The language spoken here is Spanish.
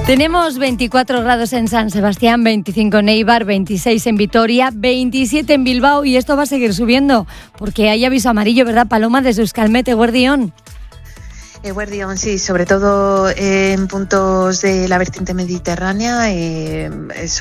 Tenemos 24 grados en San Sebastián, 25 en Eibar, 26 en Vitoria, 27 en Bilbao y esto va a seguir subiendo porque hay aviso amarillo, ¿verdad, Paloma? Desde Euskalmet, Eguerdión. Eguerdión, sí, sobre todo en puntos de la vertiente mediterránea,